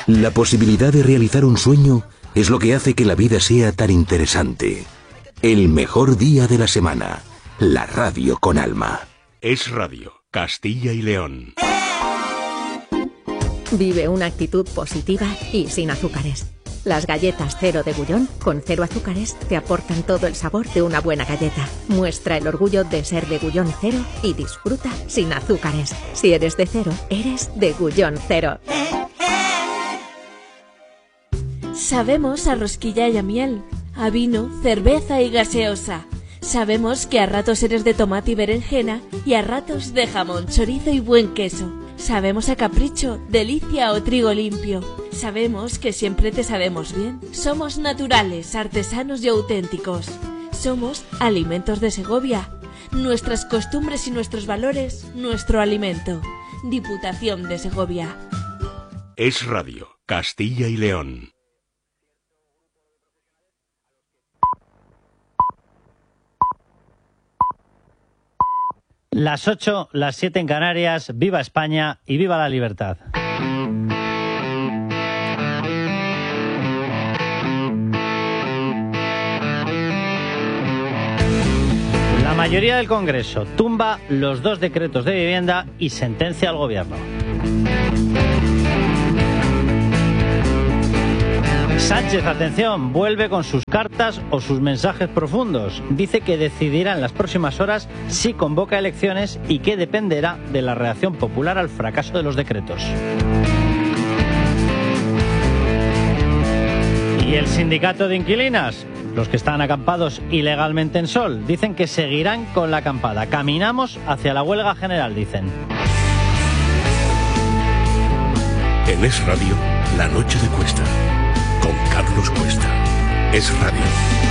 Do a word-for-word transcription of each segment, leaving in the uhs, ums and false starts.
La posibilidad de realizar un sueño es lo que hace que la vida sea tan interesante. El mejor día de la semana. La radio con alma. Es Radio, Castilla y León. Vive una actitud positiva y sin azúcares. Las galletas cero de Gullón, con cero azúcares, te aportan todo el sabor de una buena galleta. Muestra el orgullo de ser de Gullón Cero y disfruta sin azúcares. Si eres de cero, eres de Gullón Cero. Sabemos a rosquilla y a miel, a vino, cerveza y gaseosa. Sabemos que a ratos eres de tomate y berenjena y a ratos de jamón, chorizo y buen queso. Sabemos a capricho, delicia o trigo limpio. Sabemos que siempre te sabemos bien. Somos naturales, artesanos y auténticos. Somos Alimentos de Segovia. Nuestras costumbres y nuestros valores, nuestro alimento. Diputación de Segovia. Es Radio, Castilla y León. Las ocho, las siete en Canarias. Viva España y viva la libertad. La mayoría del Congreso tumba los dos decretos de vivienda y sentencia al Gobierno. Sánchez, atención, vuelve con sus cartas o sus mensajes profundos. Dice que decidirá en las próximas horas si convoca elecciones y que dependerá de la reacción popular al fracaso de los decretos. Y el sindicato de inquilinas, los que están acampados ilegalmente en Sol, dicen que seguirán con la acampada. Caminamos hacia la huelga general, dicen. En Es Radio, la noche de Cuesta. Con Carlos Cuesta. Es Radio.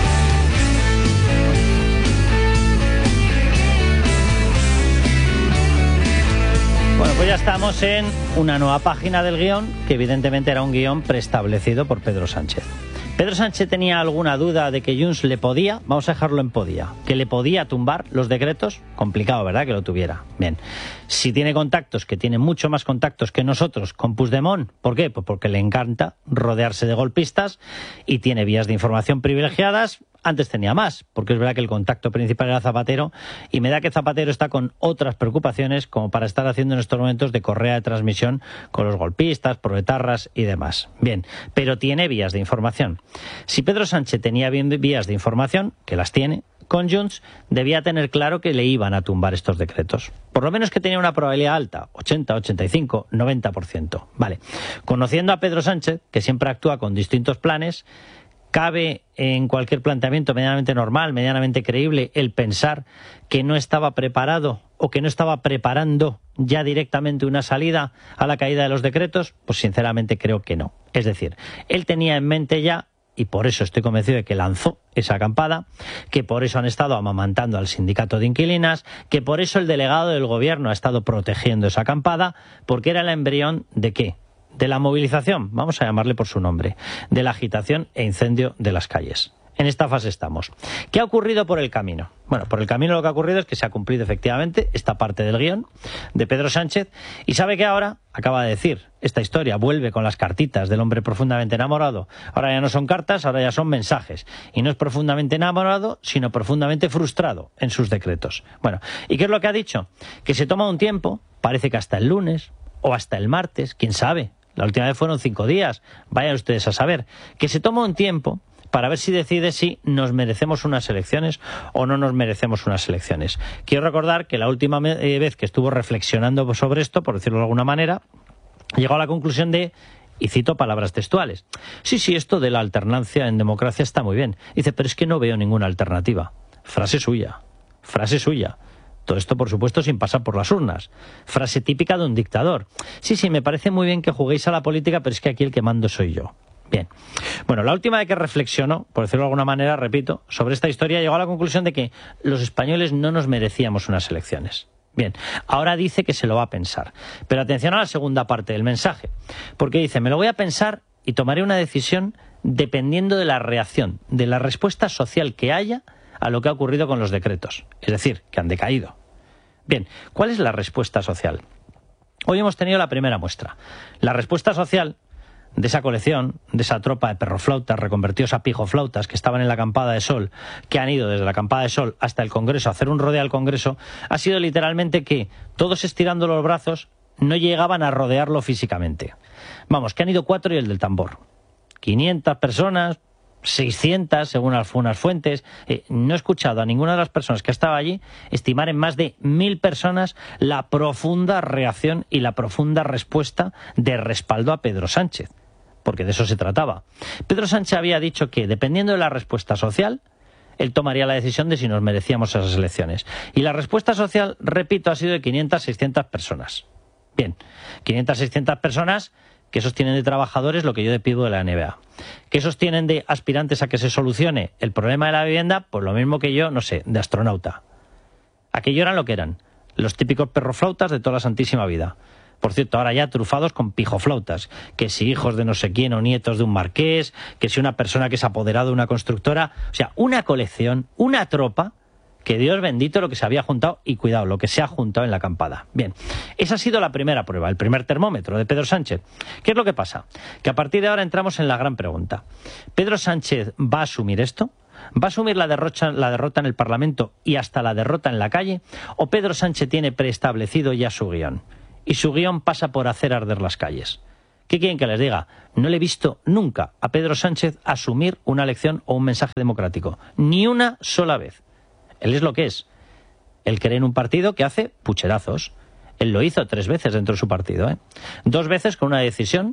Bueno, pues ya estamos en una nueva página del guión, que evidentemente era un guión preestablecido por Pedro Sánchez. ¿Pedro Sánchez tenía alguna duda de que Junts le podía, vamos a dejarlo en podía, que le podía tumbar los decretos? Complicado, ¿verdad?, que lo tuviera. Bien. Si tiene contactos, que tiene mucho más contactos que nosotros con Puigdemont, ¿por qué? Pues porque le encanta rodearse de golpistas y tiene vías de información privilegiadas. Antes tenía más, porque es verdad que el contacto principal era Zapatero y me da que Zapatero está con otras preocupaciones como para estar haciendo en estos momentos de correa de transmisión con los golpistas, proetarras y demás. Bien, pero tiene vías de información. Si Pedro Sánchez tenía bien vías de información, que las tiene, con Junts debía tener claro que le iban a tumbar estos decretos. Por lo menos que tenía una probabilidad alta, ochenta, ochenta y cinco, noventa por ciento. Vale. Conociendo a Pedro Sánchez, que siempre actúa con distintos planes, cabe en cualquier planteamiento medianamente normal, medianamente creíble, el pensar que no estaba preparado o que no estaba preparando ya directamente una salida a la caída de los decretos. Pues sinceramente creo que no. Es decir, él tenía en mente ya, y por eso estoy convencido de que lanzó esa acampada, que por eso han estado amamantando al sindicato de inquilinas, que por eso el delegado del gobierno ha estado protegiendo esa acampada, porque era el embrión ¿de qué? De la movilización, vamos a llamarle por su nombre, de la agitación e incendio de las calles. En esta fase estamos. ¿Qué ha ocurrido por el camino? Bueno, por el camino lo que ha ocurrido es que se ha cumplido efectivamente esta parte del guión de Pedro Sánchez y sabe que ahora, acaba de decir, esta historia vuelve con las cartitas del hombre profundamente enamorado. Ahora ya no son cartas, ahora ya son mensajes. Y no es profundamente enamorado, sino profundamente frustrado en sus decretos. Bueno, ¿y qué es lo que ha dicho? Que se toma un tiempo, parece que hasta el lunes o hasta el martes, quién sabe. La última vez fueron cinco días, vayan ustedes a saber. Que se toma un tiempo para ver si decide si nos merecemos unas elecciones o no nos merecemos unas elecciones. Quiero recordar que la última vez que estuvo reflexionando sobre esto, por decirlo de alguna manera, llegó a la conclusión de, y cito palabras textuales, sí, sí, esto de la alternancia en democracia está muy bien. Dice, pero es que no veo ninguna alternativa. Frase suya, frase suya. Todo esto, por supuesto, sin pasar por las urnas. Frase típica de un dictador. Sí, sí, me parece muy bien que juguéis a la política, pero es que aquí el que mando soy yo. Bien. Bueno, la última vez que reflexionó, por decirlo de alguna manera, repito, sobre esta historia, llegó a la conclusión de que los españoles no nos merecíamos unas elecciones. Bien, ahora dice que se lo va a pensar. Pero atención a la segunda parte del mensaje. Porque dice, me lo voy a pensar y tomaré una decisión dependiendo de la reacción, de la respuesta social que haya a lo que ha ocurrido con los decretos. Es decir, que han decaído. Bien, ¿cuál es la respuesta social? Hoy hemos tenido la primera muestra. La respuesta social de esa colección, de esa tropa de perroflautas reconvertidos a pijoflautas que estaban en la Acampada de Sol, que han ido desde la Acampada de Sol hasta el Congreso a hacer un rodeo al Congreso, ha sido literalmente que todos estirando los brazos no llegaban a rodearlo físicamente. Vamos, que han ido cuatro y el del tambor. quinientas personas, seiscientas según algunas fuentes. Eh, no he escuchado a ninguna de las personas que estaba allí estimar en más de mil personas la profunda reacción y la profunda respuesta de respaldo a Pedro Sánchez. Porque de eso se trataba. Pedro Sánchez había dicho que, dependiendo de la respuesta social, él tomaría la decisión de si nos merecíamos esas elecciones. Y la respuesta social, repito, ha sido de quinientas, seiscientas personas. Bien, quinientas, seiscientas personas que sostienen de trabajadores lo que yo le pido de la N B A. Que sostienen de aspirantes a que se solucione el problema de la vivienda, pues lo mismo que yo, no sé, de astronauta. Aquello eran lo que eran, los típicos perroflautas de toda la santísima vida. Por cierto, ahora ya trufados con pijoflautas, que si hijos de no sé quién o nietos de un marqués, que si una persona que se ha apoderado de una constructora, o sea, una colección, una tropa, que Dios bendito lo que se había juntado, y cuidado, lo que se ha juntado en la acampada. Bien, esa ha sido la primera prueba, el primer termómetro de Pedro Sánchez. ¿Qué es lo que pasa? Que a partir de ahora entramos en la gran pregunta. ¿Pedro Sánchez va a asumir esto? ¿Va a asumir la derrota, la derrota en el Parlamento y hasta la derrota en la calle? ¿O Pedro Sánchez tiene preestablecido ya su guión? Y su guión pasa por hacer arder las calles. ¿Qué quieren que les diga? No le he visto nunca a Pedro Sánchez asumir una elección o un mensaje democrático. Ni una sola vez. Él es lo que es. Él cree en un partido que hace pucherazos. Él lo hizo tres veces dentro de su partido, ¿eh? Dos veces con una decisión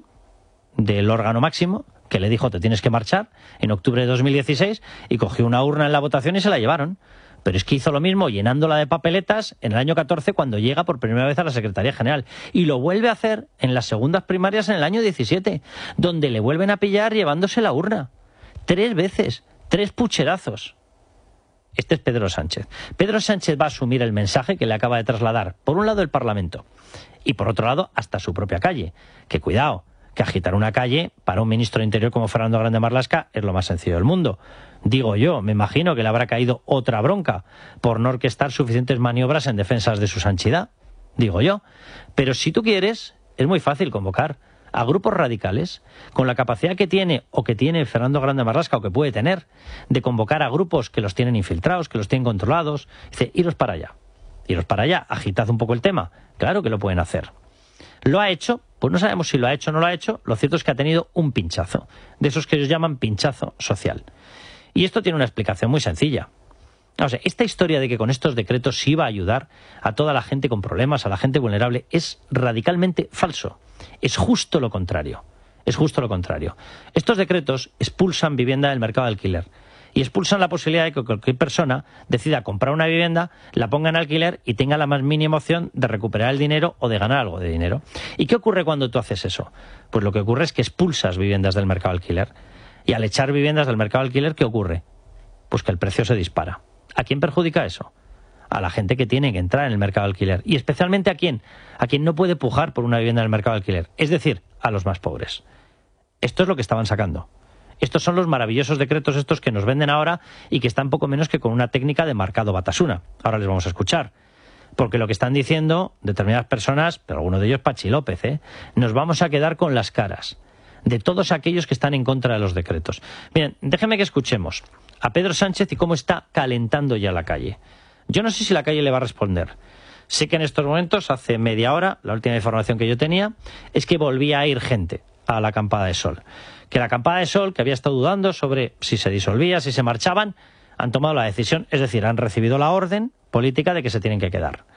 del órgano máximo que le dijo te tienes que marchar en octubre de dos mil dieciséis y cogió una urna en la votación y se la llevaron. Pero es que hizo lo mismo llenándola de papeletas en el año catorce cuando llega por primera vez a la Secretaría General. Y lo vuelve a hacer en las segundas primarias en el año diecisiete, donde le vuelven a pillar llevándose la urna. Tres veces, tres pucherazos. Este es Pedro Sánchez. Pedro Sánchez va a asumir el mensaje que le acaba de trasladar, por un lado el Parlamento, y por otro lado hasta su propia calle. Que cuidado, que agitar una calle para un ministro de Interior como Fernando Grande Marlaska es lo más sencillo del mundo. Digo yo, me imagino que le habrá caído otra bronca por no orquestar suficientes maniobras en defensas de su sanchidad. Digo yo. Pero si tú quieres, es muy fácil convocar a grupos radicales con la capacidad que tiene o que tiene Fernando Grande Marlaska o que puede tener de convocar a grupos que los tienen infiltrados, que los tienen controlados. Dice, iros para allá, iros para allá, agitad un poco el tema. Claro que lo pueden hacer. ¿Lo ha hecho? Pues no sabemos si lo ha hecho o no lo ha hecho. Lo cierto es que ha tenido un pinchazo, de esos que ellos llaman pinchazo social. Y esto tiene una explicación muy sencilla. O sea, esta historia de que con estos decretos se iba a ayudar a toda la gente con problemas, a la gente vulnerable, es radicalmente falso. Es justo lo contrario. Es justo lo contrario. Estos decretos expulsan vivienda del mercado de alquiler y expulsan la posibilidad de que cualquier persona decida comprar una vivienda, la ponga en alquiler y tenga la más mínima opción de recuperar el dinero o de ganar algo de dinero. ¿Y qué ocurre cuando tú haces eso? Pues lo que ocurre es que expulsas viviendas del mercado de alquiler. Y al echar viviendas del mercado de alquiler, ¿qué ocurre? Pues que el precio se dispara. ¿A quién perjudica eso? A la gente que tiene que entrar en el mercado de alquiler. Y especialmente a quién? A quien no puede pujar por una vivienda en el mercado de alquiler. Es decir, a los más pobres. Esto es lo que estaban sacando. Estos son los maravillosos decretos estos que nos venden ahora y que están poco menos que con una técnica de marcado batasuna. Ahora les vamos a escuchar. Porque lo que están diciendo determinadas personas, pero alguno de ellos Pachi López, ¿eh? Nos vamos a quedar con las caras de todos aquellos que están en contra de los decretos. Miren, déjenme que escuchemos a Pedro Sánchez y cómo está calentando ya la calle. Yo no sé si la calle le va a responder. Sé que en estos momentos, hace media hora, la última información que yo tenía, es que volvía a ir gente a la Acampada de Sol. Que la Acampada de Sol, que había estado dudando sobre si se disolvía, si se marchaban, han tomado la decisión, es decir, han recibido la orden política de que se tienen que quedar.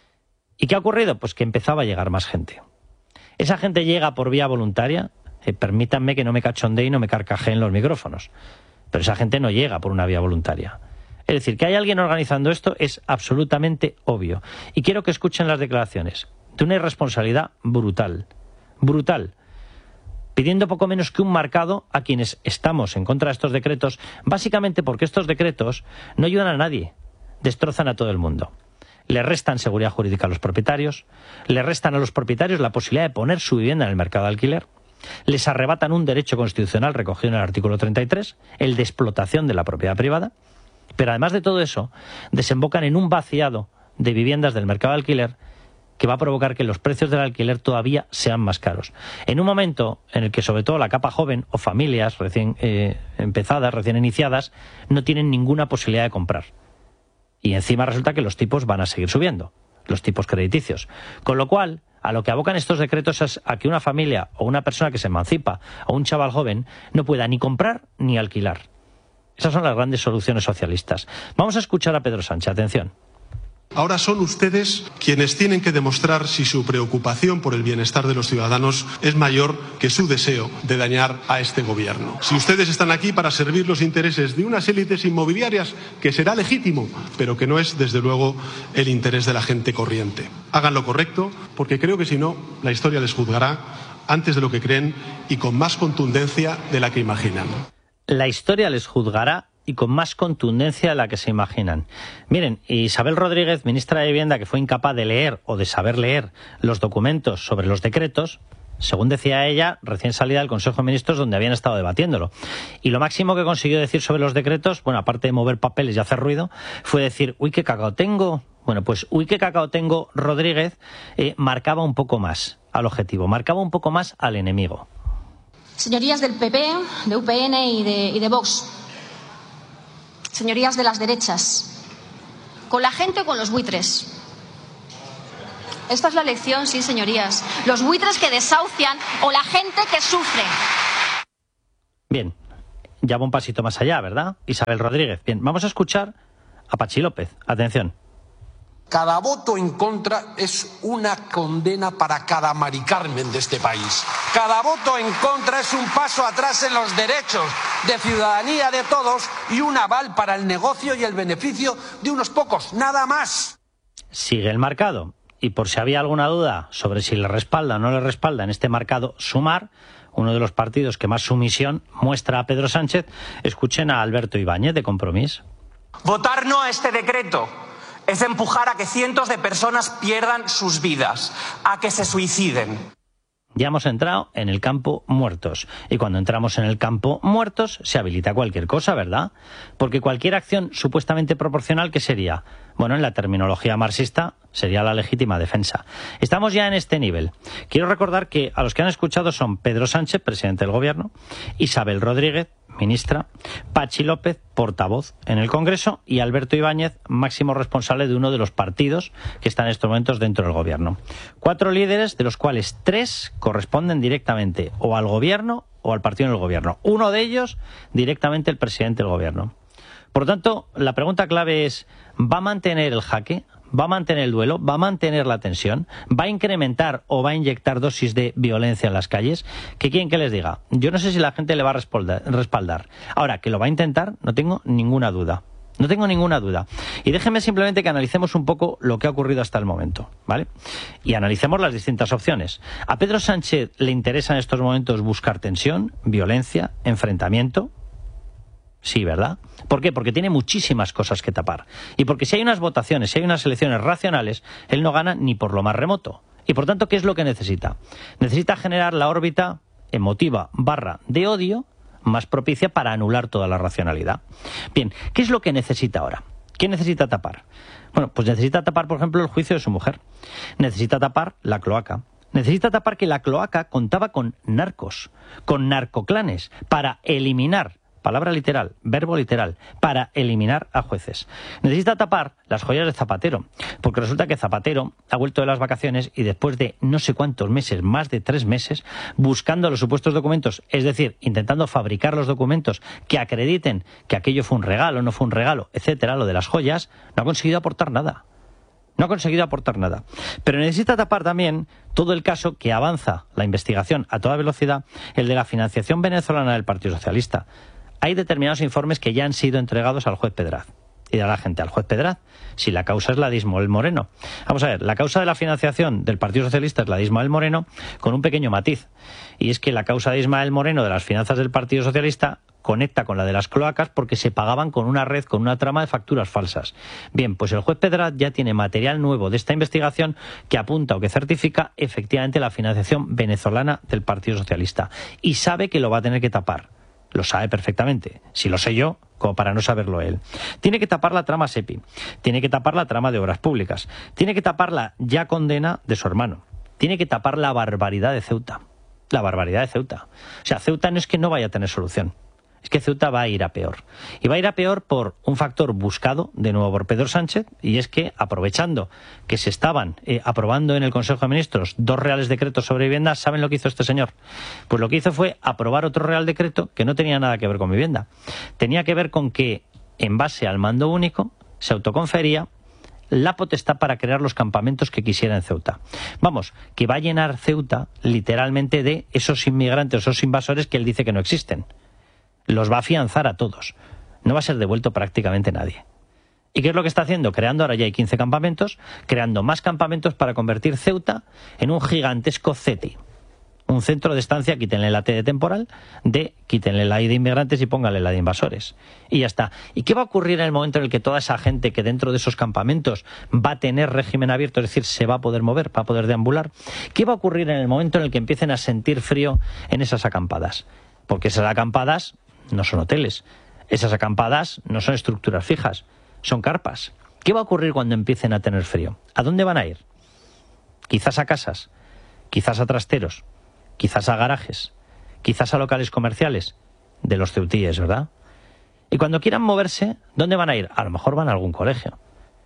¿Y qué ha ocurrido? Pues que empezaba a llegar más gente. Esa gente llega por vía voluntaria. Eh, permítanme que no me cachondee y no me carcajeen los micrófonos. Pero esa gente no llega por una vía voluntaria. Es decir, que hay alguien organizando esto es absolutamente obvio. Y quiero que escuchen las declaraciones de una irresponsabilidad brutal. Brutal. Pidiendo poco menos que un marcado a quienes estamos en contra de estos decretos, básicamente porque estos decretos no ayudan a nadie. Destrozan a todo el mundo. Le restan seguridad jurídica a los propietarios, le restan a los propietarios la posibilidad de poner su vivienda en el mercado de alquiler, les arrebatan un derecho constitucional recogido en el artículo treinta y tres, el de explotación de la propiedad privada, pero además de todo eso, desembocan en un vaciado de viviendas del mercado de alquiler que va a provocar que los precios del alquiler todavía sean más caros. En un momento en el que sobre todo la capa joven o familias recién eh, empezadas, recién iniciadas, no tienen ninguna posibilidad de comprar. Y encima resulta que los tipos van a seguir subiendo, los tipos crediticios. Con lo cual, a lo que abocan estos decretos es a que una familia o una persona que se emancipa o un chaval joven no pueda ni comprar ni alquilar. Esas son las grandes soluciones socialistas. Vamos a escuchar a Pedro Sánchez. Atención. Ahora son ustedes quienes tienen que demostrar si su preocupación por el bienestar de los ciudadanos es mayor que su deseo de dañar a este gobierno. Si ustedes están aquí para servir los intereses de unas élites inmobiliarias, que será legítimo, pero que no es, desde luego, el interés de la gente corriente. Hagan lo correcto, porque creo que si no, la historia les juzgará antes de lo que creen y con más contundencia de la que imaginan. La historia les juzgará y con más contundencia de la que se imaginan. Miren, Isabel Rodríguez, ministra de Vivienda, que fue incapaz de leer o de saber leer los documentos sobre los decretos, según decía ella, recién salida del Consejo de Ministros, donde habían estado debatiéndolo. Y lo máximo que consiguió decir sobre los decretos, bueno, aparte de mover papeles y hacer ruido, fue decir, uy, qué cacao tengo. Bueno, pues uy, qué cacao tengo, Rodríguez, eh, marcaba un poco más al objetivo, marcaba un poco más al enemigo. Señorías del P P, de U P N y de, y de Vox, señorías de las derechas, ¿con la gente o con los buitres? Esta es la lección, sí, señorías. Los buitres que desahucian o la gente que sufre. Bien, ya va un pasito más allá, ¿verdad? Isabel Rodríguez. Bien, vamos a escuchar a Pachi López. Atención. Cada voto en contra es una condena para cada Mari Carmen de este país. Cada voto en contra es un paso atrás en los derechos de ciudadanía de todos y un aval para el negocio y el beneficio de unos pocos, nada más. Sigue el marcado. Y por si había alguna duda sobre si le respalda o no le respalda en este marcado Sumar, uno de los partidos que más sumisión muestra a Pedro Sánchez, escuchen a Alberto Ibáñez de Compromís. Votar no a este decreto es empujar a que cientos de personas pierdan sus vidas, a que se suiciden. Ya hemos entrado en el campo muertos. Y cuando entramos en el campo muertos, se habilita cualquier cosa, ¿verdad? Porque cualquier acción supuestamente proporcional, ¿qué sería? Bueno, en la terminología marxista, sería la legítima defensa. Estamos ya en este nivel. Quiero recordar que a los que han escuchado son Pedro Sánchez, presidente del Gobierno, Isabel Rodríguez, ministra, Pachi López, portavoz en el Congreso, y Alberto Ibáñez, máximo responsable de uno de los partidos que están en estos momentos dentro del Gobierno. Cuatro líderes, de los cuales tres corresponden directamente o al Gobierno o al partido en el Gobierno. Uno de ellos directamente el presidente del Gobierno. Por lo tanto, la pregunta clave es, ¿va a mantener el jaque? ¿Va a mantener el duelo? ¿Va a mantener la tensión? ¿Va a incrementar o va a inyectar dosis de violencia en las calles? ¿Qué quieren que les diga? Yo no sé si la gente le va a respaldar. Ahora, que lo va a intentar, no tengo ninguna duda. No tengo ninguna duda. Y déjenme simplemente que analicemos un poco lo que ha ocurrido hasta el momento, ¿vale? Y analicemos las distintas opciones. ¿A Pedro Sánchez le interesa en estos momentos buscar tensión, violencia, enfrentamiento? Sí, ¿verdad? ¿Por qué? Porque tiene muchísimas cosas que tapar. Y porque si hay unas votaciones, si hay unas elecciones racionales, él no gana ni por lo más remoto. Y por tanto, ¿qué es lo que necesita? Necesita generar la órbita emotiva barra de odio más propicia para anular toda la racionalidad. Bien, ¿qué es lo que necesita ahora? ¿Qué necesita tapar? Bueno, pues necesita tapar, por ejemplo, el juicio de su mujer. Necesita tapar la cloaca. Necesita tapar que la cloaca contaba con narcos, con narcoclanes, para eliminar, palabra literal, verbo literal, para eliminar a jueces. Necesita tapar las joyas de Zapatero, porque resulta que Zapatero ha vuelto de las vacaciones y después de no sé cuántos meses, más de tres meses, buscando los supuestos documentos, es decir, intentando fabricar los documentos que acrediten que aquello fue un regalo, no fue un regalo, etcétera, lo de las joyas, no ha conseguido aportar nada. No ha conseguido aportar nada. Pero necesita tapar también todo el caso que avanza la investigación a toda velocidad, el de la financiación venezolana del Partido Socialista. Hay determinados informes que ya han sido entregados al juez Pedraz. Y dirá la gente, al juez Pedraz, si la causa es la de Ismael Moreno. Vamos a ver, la causa de la financiación del Partido Socialista es la de Ismael Moreno, con un pequeño matiz. Y es que la causa de Ismael Moreno de las finanzas del Partido Socialista conecta con la de las cloacas porque se pagaban con una red, con una trama de facturas falsas. Bien, pues el juez Pedraz ya tiene material nuevo de esta investigación que apunta o que certifica efectivamente la financiación venezolana del Partido Socialista. Y sabe que lo va a tener que tapar. Lo sabe perfectamente. Si lo sé yo, como para no saberlo él. Tiene que tapar la trama SEPI, tiene que tapar la trama de obras públicas, tiene que tapar la ya condena de su hermano, tiene que tapar la barbaridad de Ceuta, la barbaridad de Ceuta. O sea, Ceuta no es que no vaya a tener solución, es que Ceuta va a ir a peor. Y va a ir a peor por un factor buscado, de nuevo por Pedro Sánchez, y es que, aprovechando que se estaban eh, aprobando en el Consejo de Ministros dos reales decretos sobre vivienda, ¿saben lo que hizo este señor? Pues lo que hizo fue aprobar otro real decreto que no tenía nada que ver con vivienda. Tenía que ver con que, en base al mando único, se autoconfería la potestad para crear los campamentos que quisiera en Ceuta. Vamos, que va a llenar Ceuta literalmente de esos inmigrantes, esos invasores que él dice que no existen. Los va a afianzar a todos. No va a ser devuelto prácticamente nadie. ¿Y qué es lo que está haciendo? Creando, ahora ya hay quince campamentos, creando más campamentos para convertir Ceuta en un gigantesco C E T I. Un centro de estancia, quítenle la T de temporal, de quítenle la I de inmigrantes y pónganle la de invasores. Y ya está. ¿Y qué va a ocurrir en el momento en el que toda esa gente que dentro de esos campamentos va a tener régimen abierto, es decir, se va a poder mover, va a poder deambular? ¿Qué va a ocurrir en el momento en el que empiecen a sentir frío en esas acampadas? Porque esas acampadas no son hoteles, esas acampadas no son estructuras fijas, son carpas. ¿Qué va a ocurrir cuando empiecen a tener frío? ¿A dónde van a ir? Quizás a casas, quizás a trasteros, quizás a garajes, quizás a locales comerciales de los ceutíes, ¿verdad? Y cuando quieran moverse, ¿dónde van a ir? A lo mejor van a algún colegio.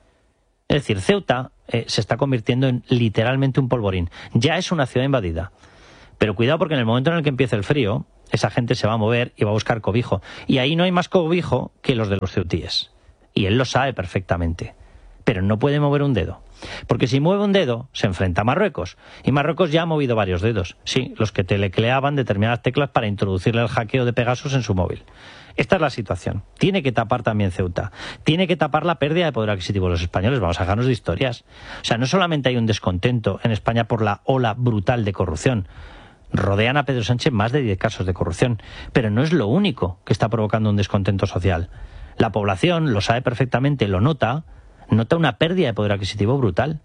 Es decir, Ceuta eh, se está convirtiendo en literalmente un polvorín. Ya es una ciudad invadida. Pero cuidado, porque en el momento en el que empiece el frío, esa gente se va a mover y va a buscar cobijo. Y ahí no hay más cobijo que los de los ceutíes. Y él lo sabe perfectamente. Pero no puede mover un dedo. Porque si mueve un dedo, se enfrenta a Marruecos. Y Marruecos ya ha movido varios dedos. Sí, los que telecleaban determinadas teclas para introducirle el hackeo de Pegasus en su móvil. Esta es la situación. Tiene que tapar también Ceuta. Tiene que tapar la pérdida de poder adquisitivo de los españoles. Vamos a dejarnos de historias. O sea, no solamente hay un descontento en España por la ola brutal de corrupción. Rodean a Pedro Sánchez más de diez casos de corrupción. Pero no es lo único que está provocando un descontento social. La población lo sabe perfectamente, lo nota, nota una pérdida de poder adquisitivo brutal.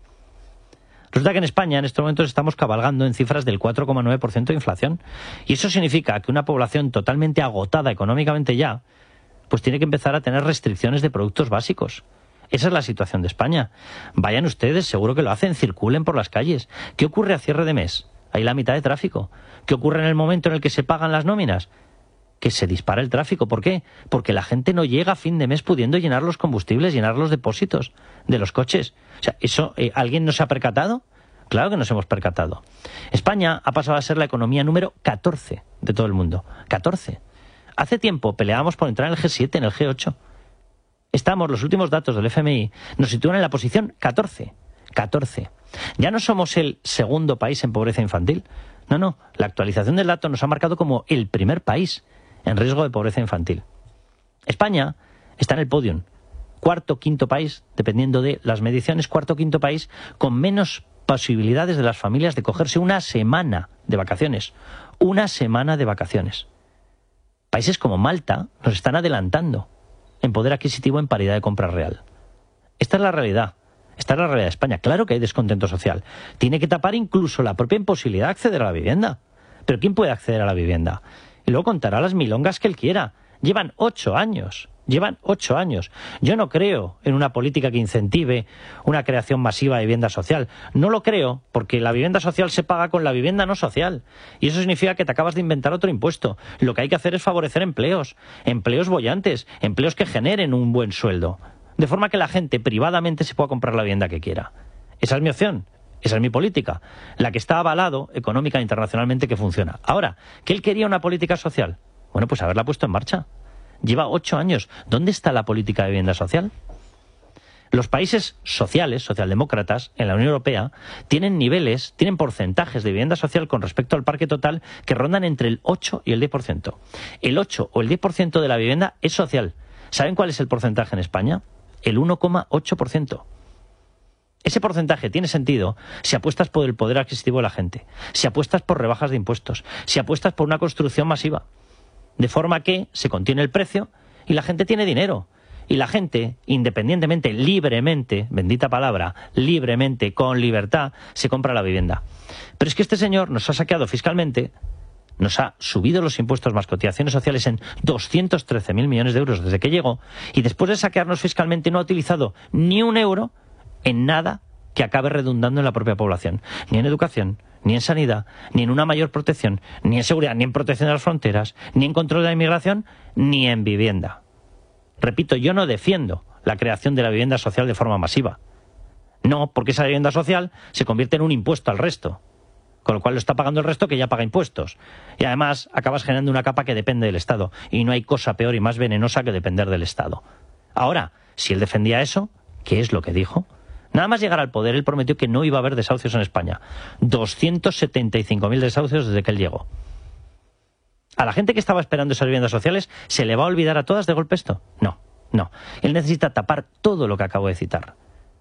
Resulta que en España en estos momentos estamos cabalgando en cifras del cuatro coma nueve por ciento de inflación. Y eso significa que una población totalmente agotada económicamente ya, pues tiene que empezar a tener restricciones de productos básicos. Esa es la situación de España. Vayan ustedes, seguro que lo hacen, circulen por las calles. ¿Qué ocurre a cierre de mes? Hay la mitad de tráfico. ¿Qué ocurre en el momento en el que se pagan las nóminas? Que se dispara el tráfico. ¿Por qué? Porque la gente no llega a fin de mes pudiendo llenar los combustibles, llenar los depósitos de los coches. O sea, ¿eso eh, alguien no se ha percatado? Claro que nos hemos percatado. España ha pasado a ser la economía número catorce de todo el mundo. catorce. Hace tiempo peleábamos por entrar en el G siete, en el G ocho. Estamos, los últimos datos del F M I nos sitúan en la posición catorce. catorce. Ya no somos el segundo país en pobreza infantil. No, no. La actualización del dato nos ha marcado como el primer país en riesgo de pobreza infantil. España está en el podium. Cuarto, quinto país, dependiendo de las mediciones, cuarto, quinto país con menos posibilidades de las familias de cogerse una semana de vacaciones. Una semana de vacaciones. Países como Malta nos están adelantando en poder adquisitivo en paridad de compra real. Esta es la realidad. Esta es la realidad de España. Claro que hay descontento social. Tiene que tapar incluso la propia imposibilidad de acceder a la vivienda. Pero ¿quién puede acceder a la vivienda? Y luego contará las milongas que él quiera. Llevan ocho años. Llevan ocho años. Yo no creo en una política que incentive una creación masiva de vivienda social. No lo creo, porque la vivienda social se paga con la vivienda no social. Y eso significa que te acabas de inventar otro impuesto. Lo que hay que hacer es favorecer empleos. Empleos bollantes. Empleos que generen un buen sueldo. De forma que la gente privadamente se pueda comprar la vivienda que quiera. Esa es mi opción. Esa es mi política. La que está avalado económica e internacionalmente que funciona. Ahora, ¿que él quería una política social? Bueno, pues haberla puesto en marcha. Lleva ocho años. ¿Dónde está la política de vivienda social? Los países sociales, socialdemócratas, en la Unión Europea, tienen niveles, tienen porcentajes de vivienda social con respecto al parque total que rondan entre el ocho y el diez por ciento. El ocho o el diez por ciento de la vivienda es social. ¿Saben cuál es el porcentaje en España? El uno coma ocho por ciento. Ese porcentaje tiene sentido si apuestas por el poder adquisitivo de la gente, si apuestas por rebajas de impuestos, si apuestas por una construcción masiva, de forma que se contiene el precio y la gente tiene dinero. Y la gente, independientemente, libremente, bendita palabra, libremente, con libertad, se compra la vivienda. Pero es que este señor nos ha saqueado fiscalmente nos ha subido los impuestos más cotizaciones sociales en doscientos trece mil millones de euros desde que llegó, y después de saquearnos fiscalmente no ha utilizado ni un euro en nada que acabe redundando en la propia población, ni en educación, ni en sanidad, ni en una mayor protección, ni en seguridad, ni en protección de las fronteras, ni en control de la inmigración, ni en vivienda. Repito, yo no defiendo la creación de la vivienda social de forma masiva. No, porque esa vivienda social se convierte en un impuesto al resto, con lo cual lo está pagando el resto que ya paga impuestos. Y además acabas generando una capa que depende del Estado, y no hay cosa peor y más venenosa que depender del Estado. Ahora, si él defendía eso, ¿qué es lo que dijo? Nada más llegar al poder, él prometió que no iba a haber desahucios en España. doscientos setenta y cinco mil desahucios desde que él llegó. ¿A la gente que estaba esperando esas viviendas sociales se le va a olvidar a todas de golpe esto? No, no. Él necesita tapar todo lo que acabo de citar.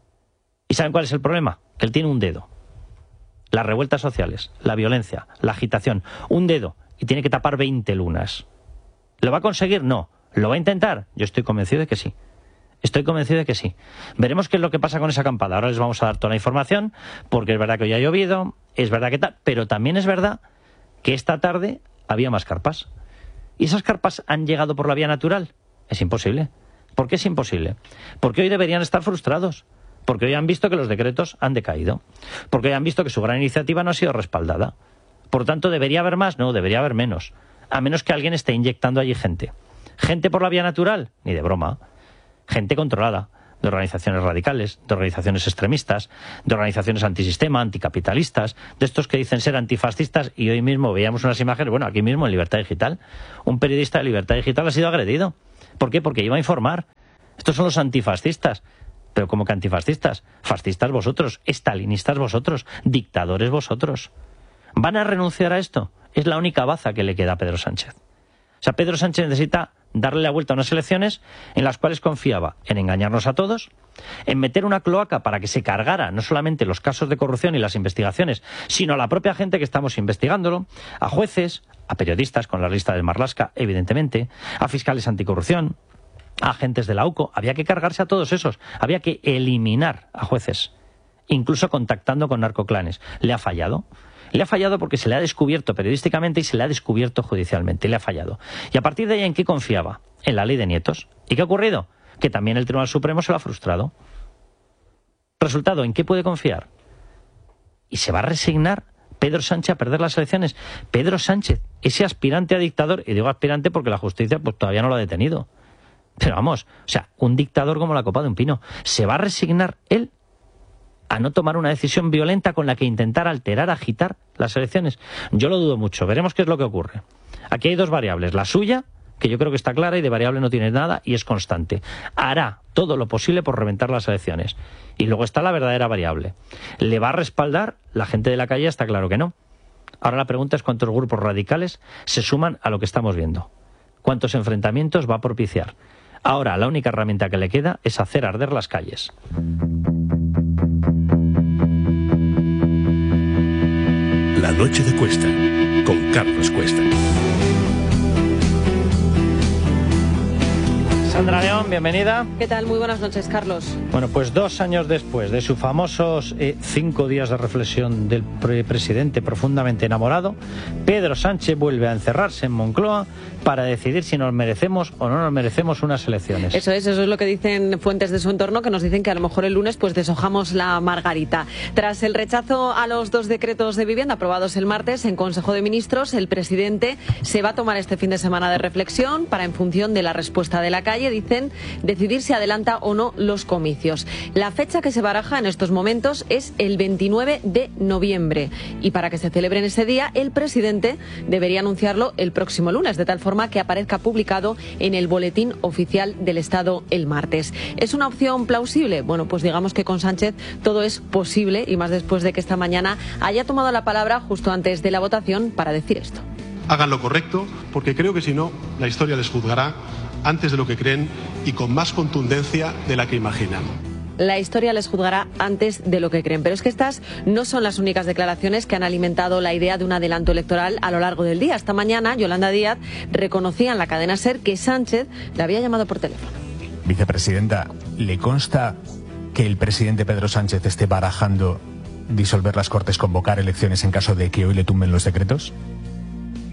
¿Y saben cuál es el problema? Que él tiene un dedo. Las revueltas sociales, la violencia, la agitación. Un dedo. Y tiene que tapar veinte lunas. ¿Lo va a conseguir? No. ¿Lo va a intentar? Yo estoy convencido de que sí. Estoy convencido de que sí. Veremos qué es lo que pasa con esa acampada. Ahora les vamos a dar toda la información, porque es verdad que hoy ha llovido, es verdad que tal, pero también es verdad que esta tarde había más carpas. ¿Y esas carpas han llegado por la vía natural? Es imposible. ¿Por qué es imposible? Porque hoy deberían estar frustrados. Porque hoy han visto que los decretos han decaído. Porque hoy han visto que su gran iniciativa no ha sido respaldada. Por tanto, ¿debería haber más? No, debería haber menos. A menos que alguien esté inyectando allí gente. ¿Gente por la vía natural? Ni de broma. Gente controlada, de organizaciones radicales, de organizaciones extremistas, de organizaciones antisistema, anticapitalistas, de estos que dicen ser antifascistas, y hoy mismo veíamos unas imágenes, bueno, aquí mismo en Libertad Digital, un periodista de Libertad Digital ha sido agredido. ¿Por qué? Porque iba a informar. Estos son los antifascistas. Pero ¿cómo que antifascistas? Fascistas vosotros, estalinistas vosotros, dictadores vosotros. ¿Van a renunciar a esto? Es la única baza que le queda a Pedro Sánchez. O sea, Pedro Sánchez necesita darle la vuelta a unas elecciones en las cuales confiaba en engañarnos a todos, en meter una cloaca para que se cargara no solamente los casos de corrupción y las investigaciones, sino a la propia gente que estamos investigándolo, a jueces, a periodistas con la lista de Marlaska, evidentemente, a fiscales anticorrupción, a agentes de la U C O. Había que cargarse a todos esos, había que eliminar a jueces, incluso contactando con narcoclanes. ¿Le ha fallado? Le ha fallado porque se le ha descubierto periodísticamente y se le ha descubierto judicialmente. Le ha fallado. Y a partir de ahí, ¿en qué confiaba? En la ley de nietos. ¿Y qué ha ocurrido? Que también el Tribunal Supremo se lo ha frustrado. Resultado, ¿en qué puede confiar? ¿Y se va a resignar Pedro Sánchez a perder las elecciones? Pedro Sánchez, ese aspirante a dictador, y digo aspirante porque la justicia pues todavía no lo ha detenido. Pero vamos, o sea, un dictador como la copa de un pino. ¿Se va a resignar él a no tomar una decisión violenta con la que intentar alterar, agitar las elecciones? Yo lo dudo mucho. Veremos qué es lo que ocurre. Aquí hay dos variables. La suya, que yo creo que está clara y de variable no tiene nada y es constante. Hará todo lo posible por reventar las elecciones. Y luego está la verdadera variable. ¿Le va a respaldar la gente de la calle? Está claro que no. Ahora la pregunta es cuántos grupos radicales se suman a lo que estamos viendo. ¿Cuántos enfrentamientos va a propiciar? Ahora la única herramienta que le queda es hacer arder las calles. La noche de Cuesta, con Carlos Cuesta. Sandra León, bienvenida. ¿Qué tal? Muy buenas noches, Carlos. Bueno, pues dos años después de sus famosos eh, cinco días de reflexión del pre presidente profundamente enamorado, Pedro Sánchez vuelve a encerrarse en Moncloa para decidir si nos merecemos o no nos merecemos unas elecciones. Eso es, eso es lo que dicen fuentes de su entorno, que nos dicen que a lo mejor el lunes pues deshojamos la margarita. Tras el rechazo a los dos decretos de vivienda aprobados el martes en Consejo de Ministros, el presidente se va a tomar este fin de semana de reflexión para, en función de la respuesta de la calle, dicen, decidir si adelanta o no los comicios. La fecha que se baraja en estos momentos es el veintinueve de noviembre y para que se celebren ese día el presidente debería anunciarlo el próximo lunes, de tal forma que aparezca publicado en el Boletín Oficial del Estado el martes. ¿Es una opción plausible? Bueno, pues digamos que con Sánchez todo es posible y más después de que esta mañana haya tomado la palabra justo antes de la votación para decir esto. Hagan lo correcto, porque creo que si no, la historia les juzgará antes de lo que creen y con más contundencia de la que imaginan. La historia les juzgará antes de lo que creen. Pero es que estas no son las únicas declaraciones que han alimentado la idea de un adelanto electoral a lo largo del día. Esta mañana, Yolanda Díaz reconocía en la cadena SER que Sánchez le había llamado por teléfono. Vicepresidenta, ¿le consta que el presidente Pedro Sánchez esté barajando disolver las Cortes, convocar elecciones en caso de que hoy le tumben los decretos?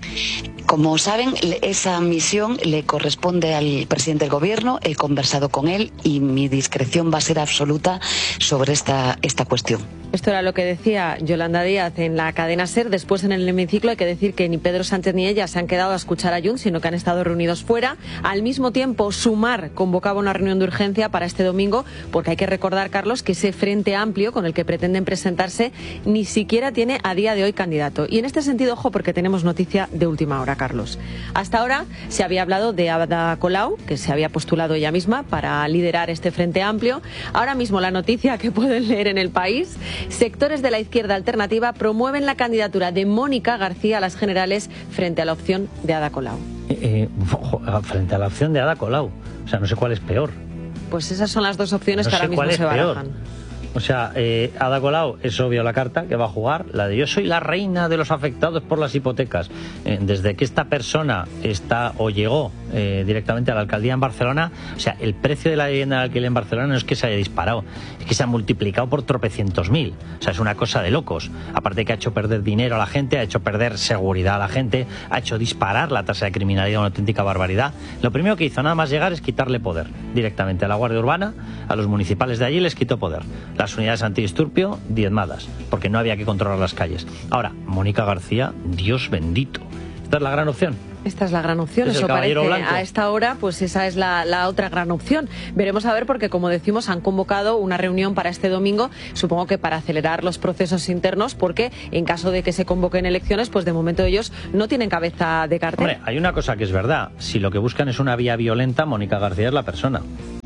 Como saben, esa misión le corresponde al presidente del Gobierno. He conversado con él y mi discreción va a ser absoluta sobre esta, esta cuestión. Esto era lo que decía Yolanda Díaz en la cadena SER. Después, en el hemiciclo, hay que decir que ni Pedro Sánchez ni ella se han quedado a escuchar a Junts, sino que han estado reunidos fuera. Al mismo tiempo, Sumar convocaba una reunión de urgencia para este domingo, porque hay que recordar, Carlos, que ese Frente Amplio con el que pretenden presentarse ni siquiera tiene a día de hoy candidato. Y en este sentido, ojo, porque tenemos noticia de última hora, Carlos. Hasta ahora se había hablado de Ada Colau, que se había postulado ella misma para liderar este Frente Amplio. Ahora mismo la noticia que pueden leer en El País: sectores de la izquierda alternativa promueven la candidatura de Mónica García a las generales frente a la opción de Ada Colau. Eh, eh, frente a la opción de Ada Colau. O sea, no sé cuál es peor. Pues esas son las dos opciones no que ahora mismo se barajan. O sea, eh, Ada Colau es obvio la carta que va a jugar, la de yo soy la reina de los afectados por las hipotecas. Eh, desde que esta persona está o llegó eh, directamente a la alcaldía en Barcelona, o sea, el precio de la vivienda de alquiler en Barcelona no es que se haya disparado, es que se ha multiplicado por tropecientos mil. O sea, es una cosa de locos. Aparte que ha hecho perder dinero a la gente, ha hecho perder seguridad a la gente, ha hecho disparar la tasa de criminalidad, una auténtica barbaridad. Lo primero que hizo nada más llegar es quitarle poder directamente a la Guardia Urbana, a los municipales de allí les quitó poder. Las unidades antidisturbio diezmadas, porque no había que controlar las calles. Ahora, Mónica García, Dios bendito. ¿Esta es la gran opción? Esta es la gran opción, ¿Es eso el caballero parece. blanco? A esta hora, pues esa es la, la otra gran opción. Veremos a ver, porque como decimos, han convocado una reunión para este domingo, supongo que para acelerar los procesos internos, porque en caso de que se convoquen elecciones, pues de momento ellos no tienen cabeza de cartel. Hombre, hay una cosa que es verdad, si lo que buscan es una vía violenta, Mónica García es la persona.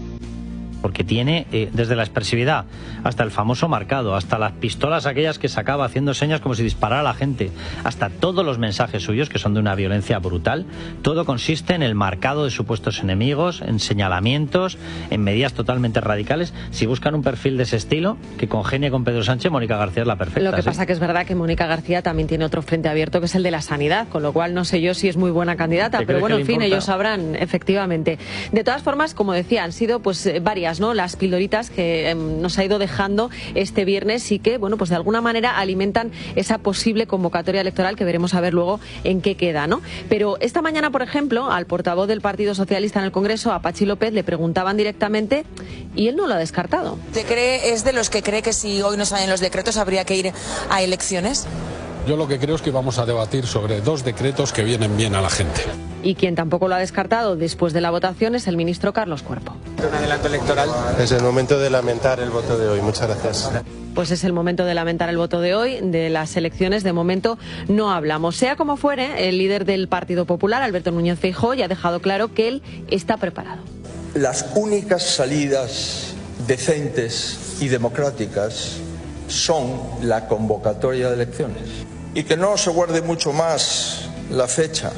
Porque tiene, eh, desde la expresividad hasta el famoso marcado, hasta las pistolas aquellas que sacaba haciendo señas como si disparara a la gente, hasta todos los mensajes suyos que son de una violencia brutal, todo consiste en el marcado de supuestos enemigos, en señalamientos, en medidas totalmente radicales. Si buscan un perfil de ese estilo, que congenie con Pedro Sánchez, Mónica García es la perfecta. Lo que ¿sí? pasa que es verdad que Mónica García también tiene otro frente abierto, que es el de la sanidad, con lo cual no sé yo si es muy buena candidata, pero bueno, en fin, ellos sabrán, efectivamente. De todas formas, como decía, han sido pues varias, ¿no?, las pildoritas que eh, nos ha ido dejando este viernes y que, bueno, pues de alguna manera alimentan esa posible convocatoria electoral que veremos a ver luego en qué queda, ¿no? Pero esta mañana, por ejemplo, al portavoz del Partido Socialista en el Congreso, a Pachi López, le preguntaban directamente y él no lo ha descartado. ¿Te cree, es de los que cree que si hoy no salen los decretos habría que ir a elecciones? Yo lo que creo es que vamos a debatir sobre dos decretos que vienen bien a la gente. Y quien tampoco lo ha descartado después de la votación es el ministro Carlos Cuerpo. ¿Un adelanto electoral? Es el momento de lamentar el voto de hoy. Muchas gracias. Pues es el momento de lamentar el voto de hoy. De las elecciones, de momento, no hablamos. Sea como fuere, el líder del Partido Popular, Alberto Núñez Feijóo, ya ha dejado claro que él está preparado. Las únicas salidas decentes y democráticas son la convocatoria de elecciones. Y que no se guarde mucho más la fecha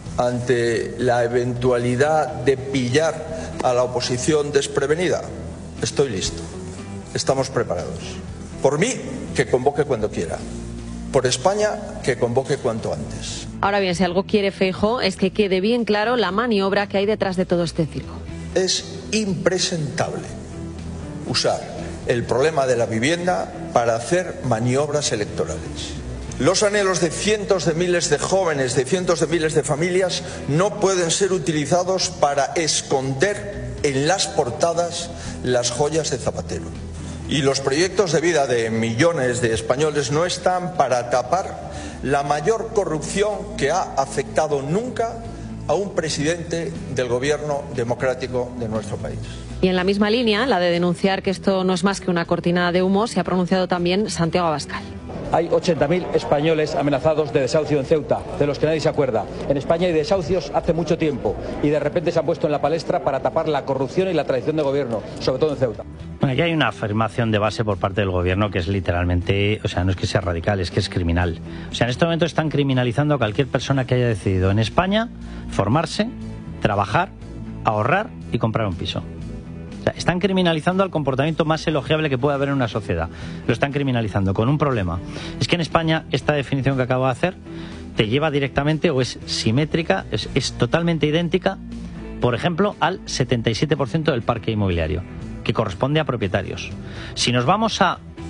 ante la eventualidad de pillar a la oposición desprevenida. Estoy listo. Estamos preparados. Por mí, que convoque cuando quiera. Por España, que convoque cuanto antes. Ahora bien, si algo quiere Feijóo es que quede bien claro la maniobra que hay detrás de todo este circo. Es impresentable usar el problema de la vivienda para hacer maniobras electorales. Los anhelos de cientos de miles de jóvenes, de cientos de miles de familias, no pueden ser utilizados para esconder en las portadas las joyas de Zapatero. Y los proyectos de vida de millones de españoles no están para tapar la mayor corrupción que ha afectado nunca a un presidente del gobierno democrático de nuestro país. Y en la misma línea, la de denunciar que esto no es más que una cortina de humo, se ha pronunciado también Santiago Abascal. Hay ochenta mil españoles amenazados de desahucio en Ceuta, de los que nadie se acuerda. En España hay desahucios hace mucho tiempo y de repente se han puesto en la palestra para tapar la corrupción y la traición de gobierno, sobre todo en Ceuta. Bueno, aquí hay una afirmación de base por parte del gobierno que es literalmente, o sea, no es que sea radical, es que es criminal. O sea, en este momento están criminalizando a cualquier persona que haya decidido en España formarse, trabajar, ahorrar y comprar un piso. O sea, están criminalizando al comportamiento más elogiable que puede haber en una sociedad. Lo están criminalizando con un problema. Es que en España esta definición que acabo de hacer te lleva directamente o es simétrica, es, es totalmente idéntica, por ejemplo, al setenta y siete por ciento del parque inmobiliario, que corresponde a propietarios. Si nos vamos a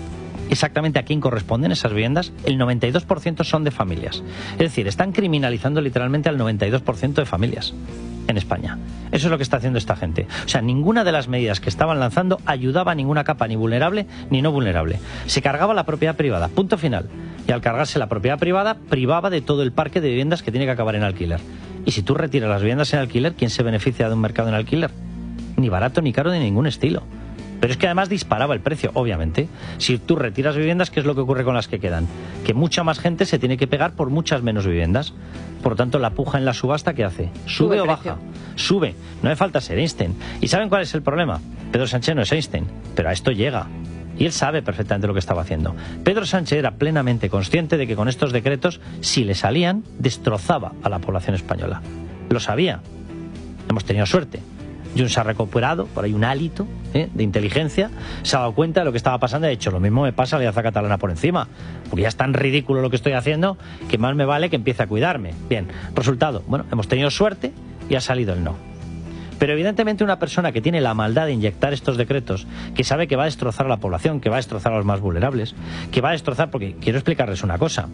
exactamente a quién corresponden esas viviendas, el noventa y dos por ciento son de familias. Es decir, están criminalizando literalmente al noventa y dos por ciento de familias en España. Eso es lo que está haciendo esta gente. O sea, ninguna de las medidas que estaban lanzando ayudaba a ninguna capa, ni vulnerable ni no vulnerable. Se cargaba la propiedad privada, punto final. Y al cargarse la propiedad privada, privaba de todo el parque de viviendas que tiene que acabar en alquiler. Y si tú retiras las viviendas en alquiler, ¿quién se beneficia de un mercado en alquiler? Ni barato, ni caro, de ningún estilo. Pero es que además disparaba el precio, obviamente. Si tú retiras viviendas, ¿qué es lo que ocurre con las que quedan? Que mucha más gente se tiene que pegar por muchas menos viviendas. Por lo tanto, la puja en la subasta, ¿qué hace? ¿Sube, Sube o baja? Sube. No hace falta ser Einstein. ¿Y saben cuál es el problema? Pedro Sánchez no es Einstein, pero a esto llega. Y él sabe perfectamente lo que estaba haciendo. Pedro Sánchez era plenamente consciente de que con estos decretos, si le salían, destrozaba a la población española. Lo sabía. Hemos tenido suerte. Junts se ha recuperado, por ahí un hálito ¿eh? de inteligencia, se ha dado cuenta de lo que estaba pasando y ha dicho, lo mismo me pasa a la Alianza Catalana por encima, porque ya es tan ridículo lo que estoy haciendo que más me vale que empiece a cuidarme. Bien, resultado, bueno, hemos tenido suerte y ha salido el no. Pero evidentemente una persona que tiene la maldad de inyectar estos decretos, que sabe que va a destrozar a la población, que va a destrozar a los más vulnerables, que va a destrozar, porque quiero explicarles una cosa.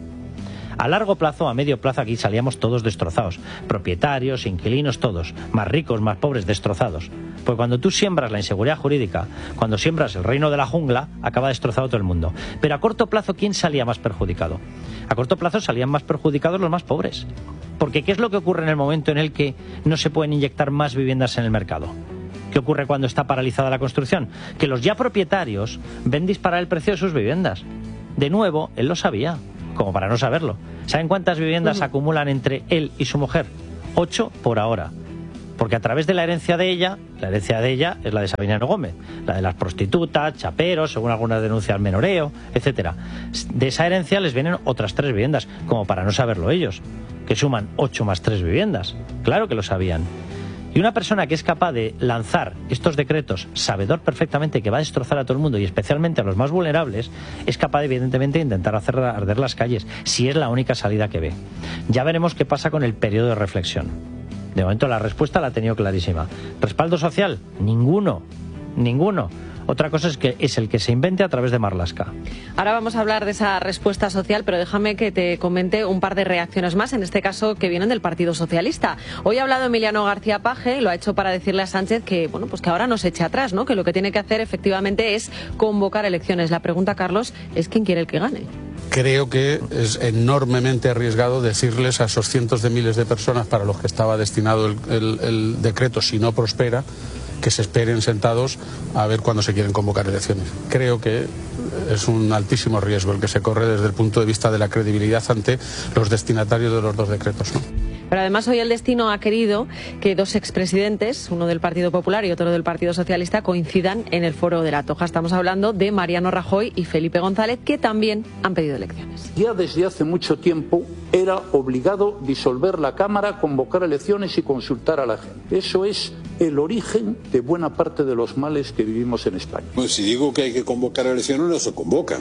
A largo plazo, a medio plazo, aquí salíamos todos destrozados. Propietarios, inquilinos, todos. Más ricos, más pobres, destrozados. Porque cuando tú siembras la inseguridad jurídica, cuando siembras el reino de la jungla, acaba destrozado todo el mundo. Pero a corto plazo, ¿quién salía más perjudicado? A corto plazo salían más perjudicados los más pobres. Porque ¿qué es lo que ocurre en el momento en el que no se pueden inyectar más viviendas en el mercado? ¿Qué ocurre cuando está paralizada la construcción? Que los ya propietarios ven disparar el precio de sus viviendas. De nuevo, él lo sabía, como para no saberlo. ¿Saben cuántas viviendas uh-huh. acumulan entre él y su mujer? Ocho por ahora. Porque a través de la herencia de ella, la herencia de ella es la de Sabiniano Gómez, la de las prostitutas, chaperos, según algunas denuncias, menoreo, etcétera. De esa herencia les vienen otras tres viviendas, como para no saberlo ellos, que suman ocho más tres viviendas. Claro que lo sabían. Y una persona que es capaz de lanzar estos decretos, sabedor perfectamente que va a destrozar a todo el mundo y especialmente a los más vulnerables, es capaz evidentemente de intentar hacer arder las calles, si es la única salida que ve. Ya veremos qué pasa con el periodo de reflexión. De momento la respuesta la ha tenido clarísima. ¿Respaldo social? Ninguno. Ninguno. Otra cosa es que es el que se invente a través de Marlaska. Ahora vamos a hablar de esa respuesta social, pero déjame que te comente un par de reacciones más, en este caso que vienen del Partido Socialista. Hoy ha hablado Emiliano García Paje, lo ha hecho para decirle a Sánchez que, bueno, pues que ahora no se eche atrás, ¿no? Que lo que tiene que hacer efectivamente es convocar elecciones. La pregunta, Carlos, es ¿quién quiere el que gane? Creo que es enormemente arriesgado decirles a esos cientos de miles de personas para los que estaba destinado el, el, el decreto, si no prospera, que se esperen sentados a ver cuándo se quieren convocar elecciones. Creo que es un altísimo riesgo el que se corre desde el punto de vista de la credibilidad ante los destinatarios de los dos decretos, ¿no? Pero además hoy el destino ha querido que dos expresidentes, uno del Partido Popular y otro del Partido Socialista, coincidan en el foro de la Toja. Estamos hablando de Mariano Rajoy y Felipe González, que también han pedido elecciones. Ya desde hace mucho tiempo era obligado disolver la Cámara, convocar elecciones y consultar a la gente. Eso es el origen de buena parte de los males que vivimos en España. Pues si digo que hay que convocar elecciones, no se convocan.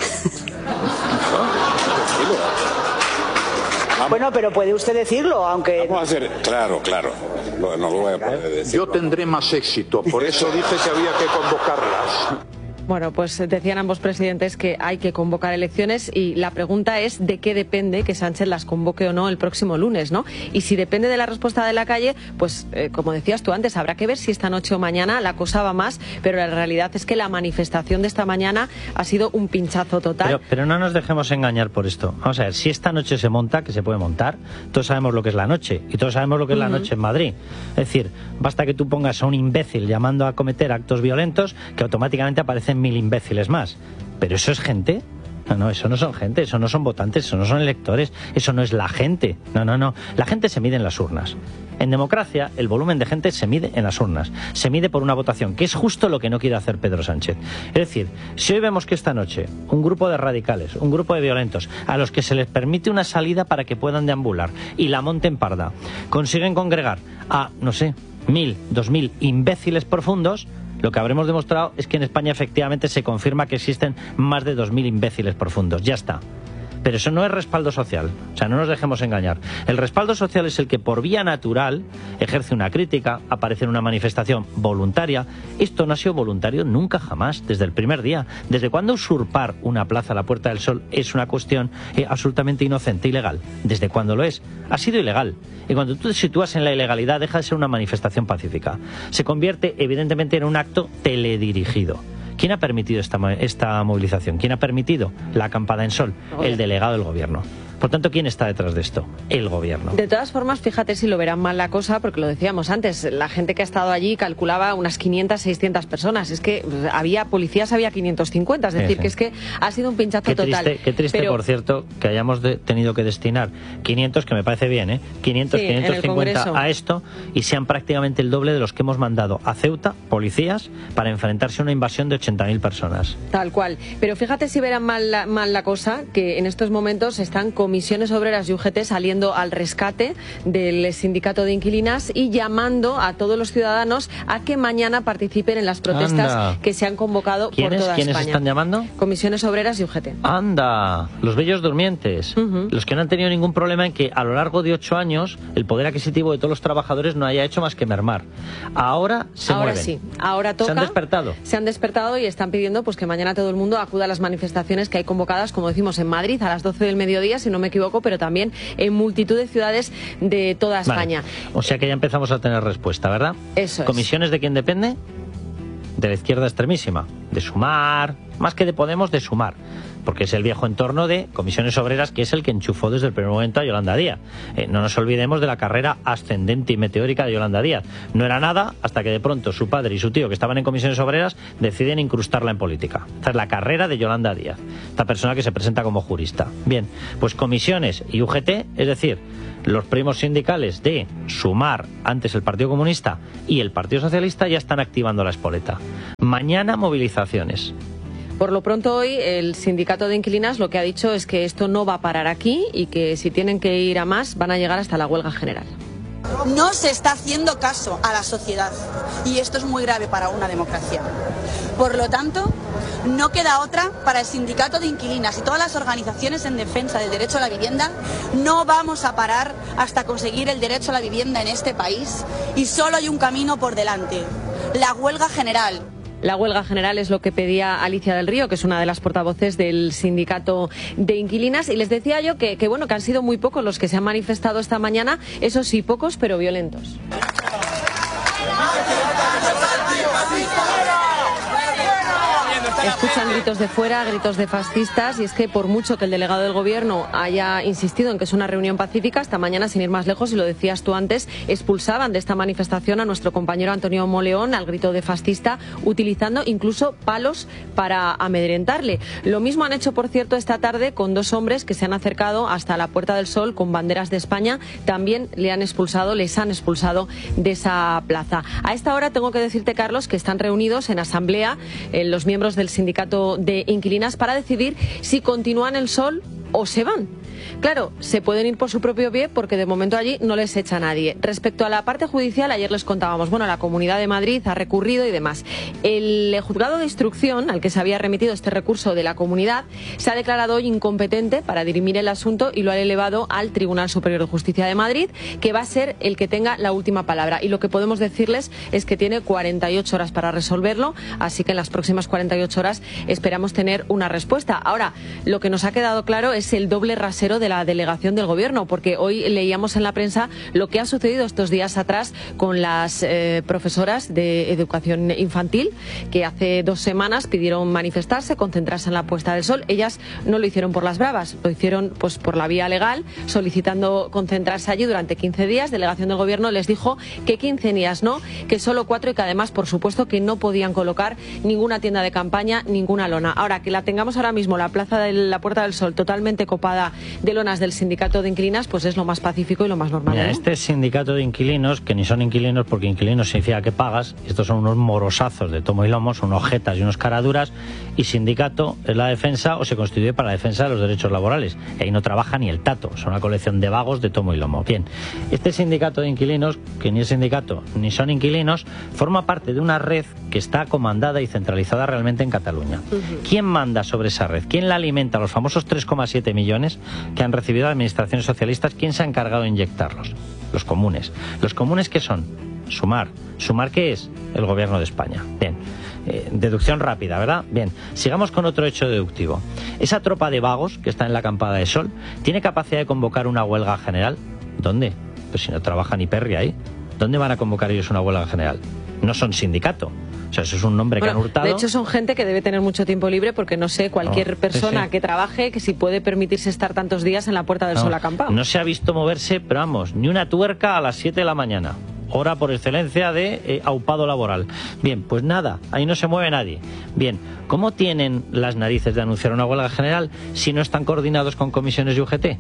Bueno, pero puede usted decirlo, aunque... Vamos a hacer... Claro, claro. No, no lo voy a poder decir. Yo tendré más éxito, por eso dije que había que convocarlas. Bueno, pues decían ambos presidentes que hay que convocar elecciones y la pregunta es de qué depende que Sánchez las convoque o no el próximo lunes, ¿no? Y si depende de la respuesta de la calle, pues eh, como decías tú antes, habrá que ver si esta noche o mañana la cosa va más, pero la realidad es que la manifestación de esta mañana ha sido un pinchazo total. Pero, pero no nos dejemos engañar por esto. Vamos a ver, si esta noche se monta, que se puede montar, todos sabemos lo que es la noche y todos sabemos lo que es uh-huh. la noche en Madrid. Es decir, basta que tú pongas a un imbécil llamando a cometer actos violentos que automáticamente aparecen mil imbéciles más. ¿Pero eso es gente? No, no, eso no son gente, eso no son votantes, eso no son electores, eso no es la gente. No, no, no. La gente se mide en las urnas. En democracia, el volumen de gente se mide en las urnas. Se mide por una votación, que es justo lo que no quiere hacer Pedro Sánchez. Es decir, si hoy vemos que esta noche un grupo de radicales, un grupo de violentos, a los que se les permite una salida para que puedan deambular y la monten parda, consiguen congregar a, no sé, mil, dos mil imbéciles profundos, lo que habremos demostrado es que en España efectivamente se confirma que existen más de dos mil imbéciles profundos. Ya está. Pero eso no es respaldo social, o sea, no nos dejemos engañar. El respaldo social es el que por vía natural ejerce una crítica, aparece en una manifestación voluntaria. Esto no ha sido voluntario nunca jamás, desde el primer día. ¿Desde cuándo usurpar una plaza a la Puerta del Sol es una cuestión eh, absolutamente inocente, ilegal? ¿Desde cuándo lo es? Ha sido ilegal. Y cuando tú te sitúas en la ilegalidad, deja de ser una manifestación pacífica. Se convierte evidentemente en un acto teledirigido. ¿Quién ha permitido esta, esta movilización? ¿Quién ha permitido la acampada en Sol? El delegado del gobierno. Por tanto, ¿quién está detrás de esto? El gobierno. De todas formas, fíjate si lo verán mal la cosa, porque lo decíamos antes, la gente que ha estado allí calculaba unas quinientas, seiscientas personas. Es que había policías, había quinientos cincuenta, es decir, sí, sí. que es que ha sido un pinchazo qué total. Triste, qué triste, Pero... por cierto, que hayamos de, tenido que destinar quinientos, que me parece bien, ¿eh? quinientos, sí, quinientos cincuenta a esto, y sean prácticamente el doble de los que hemos mandado a Ceuta, policías, para enfrentarse a una invasión de ochenta mil personas. Tal cual. Pero fíjate si verán mal la, mal la cosa, que en estos momentos están con Comisiones Obreras y U G T saliendo al rescate del sindicato de inquilinas y llamando a todos los ciudadanos a que mañana participen en las protestas Anda. que se han convocado por toda ¿Quiénes, España. ¿Quiénes están llamando? Comisiones Obreras y U G T. Anda, los bellos durmientes, uh-huh. los que no han tenido ningún problema en que a lo largo de ocho años el poder adquisitivo de todos los trabajadores no haya hecho más que mermar. Ahora se ahora mueven. sí, ahora toca. Se han despertado. Se han despertado y están pidiendo pues que mañana todo el mundo acuda a las manifestaciones que hay convocadas, como decimos, en Madrid a las doce del mediodía, si no me equivoco, pero también en multitud de ciudades de toda España. Vale. O sea que ya empezamos a tener respuesta, ¿verdad? Eso es. ¿Comisiones de quién depende? De la izquierda extremísima, de Sumar, más que de Podemos, de Sumar, porque es el viejo entorno de Comisiones Obreras, que es el que enchufó desde el primer momento a Yolanda Díaz. Eh, no nos olvidemos de la carrera ascendente y meteórica de Yolanda Díaz. No era nada hasta que de pronto su padre y su tío, que estaban en Comisiones Obreras, deciden incrustarla en política. Esta es la carrera de Yolanda Díaz, esta persona que se presenta como jurista. Bien, pues Comisiones y U G T, es decir, los primos sindicales de Sumar, antes el Partido Comunista, y el Partido Socialista ya están activando la espoleta. Mañana movilizaciones. Por lo pronto hoy el sindicato de inquilinas lo que ha dicho es que esto no va a parar aquí y que si tienen que ir a más van a llegar hasta la huelga general. No se está haciendo caso a la sociedad y esto es muy grave para una democracia. Por lo tanto, no queda otra para el sindicato de inquilinas y todas las organizaciones en defensa del derecho a la vivienda. No vamos a parar hasta conseguir el derecho a la vivienda en este país y solo hay un camino por delante, la huelga general. La huelga general es lo que pedía Alicia del Río, que es una de las portavoces del sindicato de inquilinas. Y les decía yo que, que, bueno, que han sido muy pocos los que se han manifestado esta mañana. Eso sí, pocos, pero violentos. Escuchan gritos de fuera, gritos de fascistas, y es que por mucho que el delegado del gobierno haya insistido en que es una reunión pacífica, esta mañana, sin ir más lejos, y lo decías tú antes, expulsaban de esta manifestación a nuestro compañero Antonio Moleón al grito de fascista, utilizando incluso palos para amedrentarle. Lo mismo han hecho, por cierto, esta tarde con dos hombres que se han acercado hasta la Puerta del Sol con banderas de España. También le han expulsado, les han expulsado de esa plaza. A esta hora tengo que decirte, Carlos, que están reunidos en asamblea eh, los miembros del sindicato de inquilinas para decidir si continúan el Sol o se van. Claro, se pueden ir por su propio pie porque de momento allí no les echa nadie. Respecto a la parte judicial, ayer les contábamos, bueno, la Comunidad de Madrid ha recurrido y demás. El juzgado de instrucción al que se había remitido este recurso de la Comunidad se ha declarado hoy incompetente para dirimir el asunto y lo ha elevado al Tribunal Superior de Justicia de Madrid, que va a ser el que tenga la última palabra. Y lo que podemos decirles es que tiene cuarenta y ocho horas para resolverlo, así que en las próximas cuarenta y ocho horas esperamos tener una respuesta. Ahora, lo que nos ha quedado claro es el doble rasero de la delegación del gobierno, porque hoy leíamos en la prensa lo que ha sucedido estos días atrás con las eh, profesoras de educación infantil, que hace dos semanas pidieron manifestarse, concentrarse en la puesta del sol. Ellas no lo hicieron por las bravas, lo hicieron pues por la vía legal, solicitando concentrarse allí durante quince días. Delegación del gobierno les dijo que quince días no, que solo cuatro, y que además, por supuesto, que no podían colocar ninguna tienda de campaña, ninguna lona. Ahora, que la tengamos ahora mismo, la plaza de la Puerta del Sol totalmente copada de de lonas del sindicato de inquilinas pues es lo más pacífico y lo más normal. Mira, ¿no? este sindicato de inquilinos, que ni son inquilinos porque inquilinos significa que pagas, estos son unos morosazos de tomo y lomo, son unos jetas y unos caraduras, y sindicato es la defensa o se constituye para la defensa de los derechos laborales. Y ahí no trabaja ni el tato, son una colección de vagos de tomo y lomo. Bien, este sindicato de inquilinos, que ni es sindicato ni son inquilinos, forma parte de una red que está comandada y centralizada realmente en Cataluña. Uh-huh. ¿Quién manda sobre esa red? ¿Quién la alimenta? Los famosos tres coma siete millones que han recibido las administraciones socialistas. ¿Quién se ha encargado de inyectarlos? Los comunes. ¿Los comunes qué son? Sumar. ¿Sumar qué es? El gobierno de España. Bien. Eh, deducción rápida, ¿verdad? Bien. Sigamos con otro hecho deductivo. Esa tropa de vagos que está en la Campada de Sol tiene capacidad de convocar una huelga general. ¿Dónde? Pues si no trabaja ni Perri ahí. ¿Dónde van a convocar ellos una huelga general? No son sindicato. O sea, eso es un nombre bueno, que han hurtado. De hecho, son gente que debe tener mucho tiempo libre porque, no sé, cualquier no, persona sí, sí. que trabaje, que si puede permitirse estar tantos días en la Puerta del no, Sol acampado. No se ha visto moverse, pero vamos, ni una tuerca a las siete de la mañana. Hora por excelencia de eh, aupado laboral. Bien, pues nada, ahí no se mueve nadie. Bien, ¿cómo tienen las narices de anunciar una huelga general si no están coordinados con comisiones y U G T?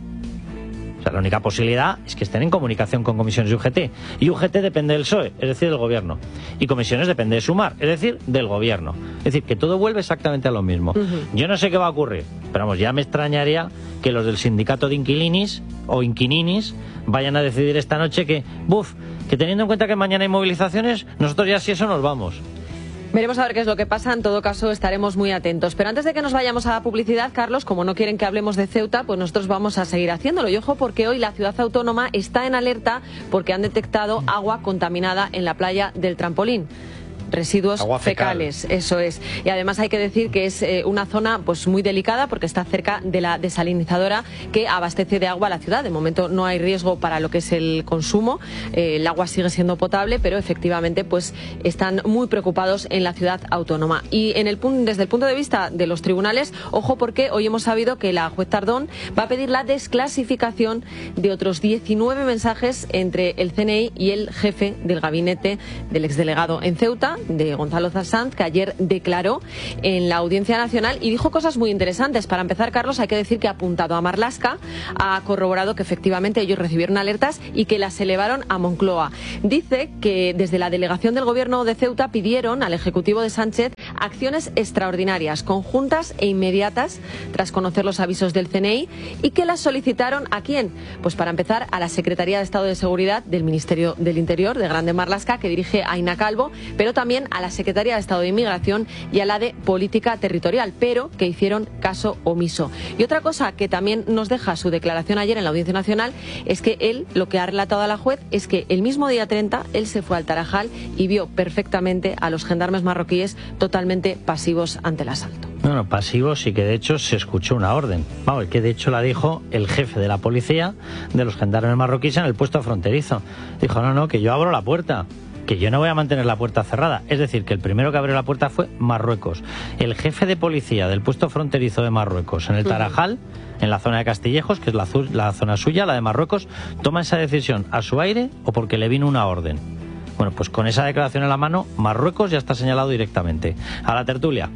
O sea, la única posibilidad es que estén en comunicación con comisiones y U G T. Y U G T depende del P S O E, es decir, del gobierno. Y comisiones depende de Sumar, es decir, del gobierno. Es decir, que todo vuelve exactamente a lo mismo. Uh-huh. Yo no sé qué va a ocurrir, pero vamos, ya me extrañaría que los del sindicato de inquilinis o inquilinis vayan a decidir esta noche que, buf, que teniendo en cuenta que mañana hay movilizaciones, nosotros ya si eso nos vamos. Veremos a ver qué es lo que pasa, en todo caso estaremos muy atentos. Pero antes de que nos vayamos a la publicidad, Carlos, como no quieren que hablemos de Ceuta, pues nosotros vamos a seguir haciéndolo. Y ojo, porque hoy la ciudad autónoma está en alerta porque han detectado agua contaminada en la playa del Trampolín. Residuos Agua fecal. fecales, eso es. Y además hay que decir que es eh, una zona pues muy delicada porque está cerca de la desalinizadora que abastece de agua a la ciudad. De momento no hay riesgo para lo que es el consumo, eh, el agua sigue siendo potable, pero efectivamente pues están muy preocupados en la ciudad autónoma. Y en el desde el punto de vista de los tribunales, ojo, porque hoy hemos sabido que la juez Tardón va a pedir la desclasificación de otros diecinueve mensajes entre el C N I y el jefe del gabinete del exdelegado en Ceuta, de Gonzalo Sanz, que ayer declaró en la Audiencia Nacional y dijo cosas muy interesantes. Para empezar, Carlos, hay que decir que ha apuntado a Marlaska, ha corroborado que efectivamente ellos recibieron alertas y que las elevaron a Moncloa. Dice que desde la delegación del gobierno de Ceuta pidieron al Ejecutivo de Sánchez acciones extraordinarias, conjuntas e inmediatas tras conocer los avisos del C N I y que las solicitaron ¿a quién? Pues para empezar a la Secretaría de Estado de Seguridad del Ministerio del Interior de Grande Marlaska, que dirige Aina Calvo, pero también a la Secretaría de Estado de Inmigración y a la de Política Territorial, pero que hicieron caso omiso. Y otra cosa que también nos deja su declaración ayer en la Audiencia Nacional es que él, lo que ha relatado a la juez, es que el mismo día treinta él se fue al Tarajal y vio perfectamente a los gendarmes marroquíes totalmente pasivos ante el asalto. No, no, pasivos y que de hecho se escuchó una orden. Vamos, que de hecho la dijo el jefe de la policía de los gendarmes marroquíes en el puesto fronterizo. Dijo, no, no, que yo abro la puerta, que yo no voy a mantener la puerta cerrada. Es decir, que el primero que abrió la puerta fue Marruecos. El jefe de policía del puesto fronterizo de Marruecos en el Tarajal, en la zona de Castillejos, que es la, la zona suya, la de Marruecos, toma esa decisión a su aire o porque le vino una orden. Bueno, pues con esa declaración en la mano, Marruecos ya está señalado directamente. A la tertulia.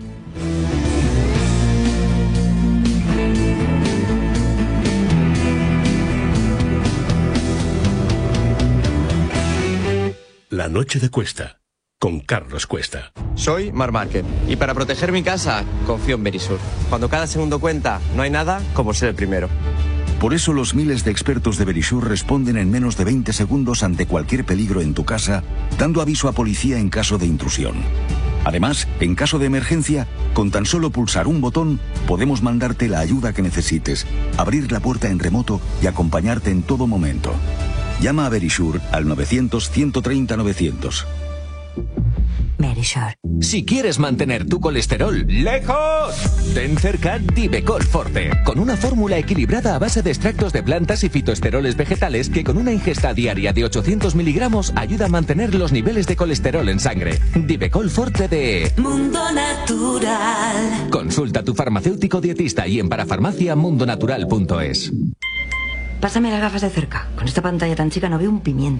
La noche de Cuesta, con Carlos Cuesta. Soy Mar Márquez y para proteger mi casa confío en Verisur. Cuando cada segundo cuenta, no hay nada como ser el primero. Por eso los miles de expertos de Verisur responden en menos de veinte segundos ante cualquier peligro en tu casa, dando aviso a policía en caso de intrusión. Además, en caso de emergencia, con tan solo pulsar un botón, podemos mandarte la ayuda que necesites, abrir la puerta en remoto y acompañarte en todo momento. Llama a Verisur al novecientos, ciento treinta, novecientos. Verisur. Si quieres mantener tu colesterol lejos, ten cerca Divecol Forte, con una fórmula equilibrada a base de extractos de plantas y fitoesteroles vegetales que con una ingesta diaria de ochocientos miligramos ayuda a mantener los niveles de colesterol en sangre. Divecol Forte de Mundo Natural. Consulta a tu farmacéutico dietista y en parafarmacia mundonatural punto es. Pásame las gafas de cerca. Con esta pantalla tan chica no veo un pimiento.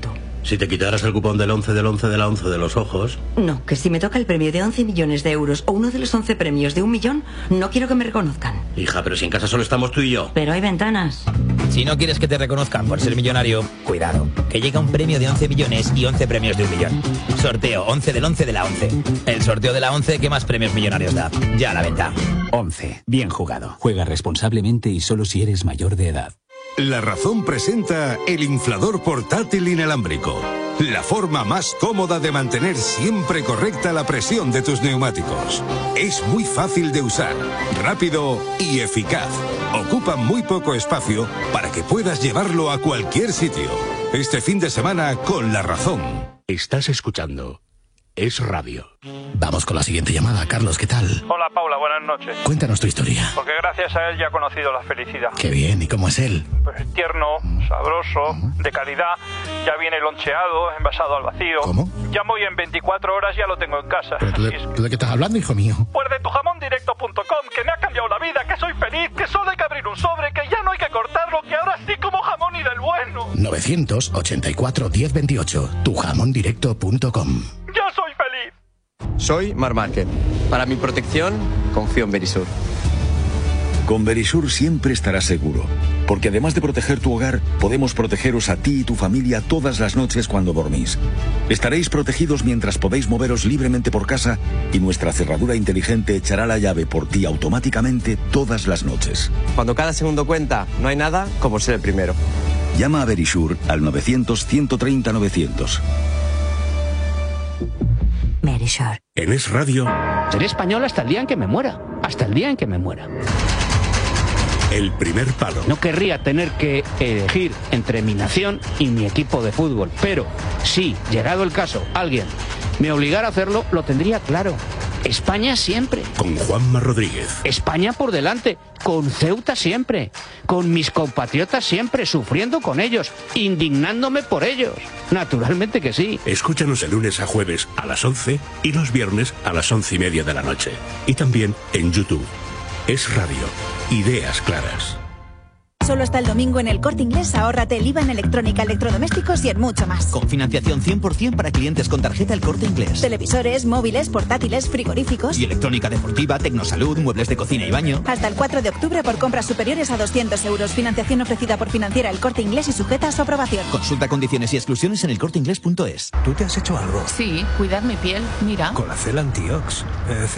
Si te quitaras el cupón del once del once de la once de los ojos... No, que si me toca el premio de once millones de euros o uno de los once premios de un millón, no quiero que me reconozcan. Hija, pero si en casa solo estamos tú y yo. Pero hay ventanas. Si no quieres que te reconozcan por ser millonario, cuidado, que llega un premio de once millones y once premios de un millón. Sorteo once del once de la once. El sorteo de la once que más premios millonarios da. Ya a la venta. once. Bien jugado. Juega responsablemente y solo si eres mayor de edad. La Razón presenta el inflador portátil inalámbrico. La forma más cómoda de mantener siempre correcta la presión de tus neumáticos. Es muy fácil de usar, rápido y eficaz. Ocupa muy poco espacio para que puedas llevarlo a cualquier sitio. Este fin de semana con La Razón. Estás escuchando Es Radio. Vamos con la siguiente llamada. Carlos, ¿qué tal? Hola, Paula, buenas noches. Cuéntanos tu historia. Porque gracias a él ya he conocido la felicidad. Qué bien, ¿y cómo es él? Pues tierno, sabroso, de calidad. Ya viene loncheado, envasado al vacío. ¿Cómo? Llamo y en veinticuatro horas ya lo tengo en casa. ¿Pero tú de, es... ¿tú de qué estás hablando, hijo mío? Pues de tu jamón directo punto com, que me ha cambiado la vida, que soy feliz, que solo hay que abrir un sobre, que ya no hay que cortarlo, que ahora sí como jamón y del bueno. novecientos ochenta y cuatro, diez veintiocho. tu jamón directo punto com. Yo soy feliz. Soy Mar Márquez. Para mi protección, confío en Verisur. Con Verisur siempre estarás seguro, porque además de proteger tu hogar, podemos protegeros a ti y tu familia todas las noches cuando dormís. Estaréis protegidos mientras podéis moveros libremente por casa y nuestra cerradura inteligente echará la llave por ti automáticamente todas las noches. Cuando cada segundo cuenta, no hay nada como ser el primero. Llama a Verisur al novecientos, ciento treinta, novecientos. Verisur. En Es Radio. Seré español hasta el día en que me muera. Hasta el día en que me muera. El primer palo. No querría tener que elegir entre mi nación y mi equipo de fútbol. Pero si, llegado el caso, alguien me obligara a hacerlo, lo tendría claro. España siempre. Con Juanma Rodríguez. España por delante. Con Ceuta siempre. Con mis compatriotas siempre. Sufriendo con ellos. Indignándome por ellos. Naturalmente que sí. Escúchanos de lunes a jueves a las once y los viernes a las once y media de la noche. Y también en YouTube. Es Radio. Ideas claras. Solo hasta el domingo en El Corte Inglés ahórrate el I V A en electrónica, electrodomésticos y en mucho más. Con financiación cien por ciento para clientes con tarjeta El Corte Inglés. Televisores, móviles, portátiles, frigoríficos. Y electrónica deportiva, tecnosalud, muebles de cocina y baño. Hasta el cuatro de octubre por compras superiores a doscientos euros. Financiación ofrecida por Financiera El Corte Inglés y sujeta a su aprobación. Consulta condiciones y exclusiones en el corte inglés punto es. ¿Tú te has hecho algo? Sí, cuidar mi piel, mira. Colacel Antiox.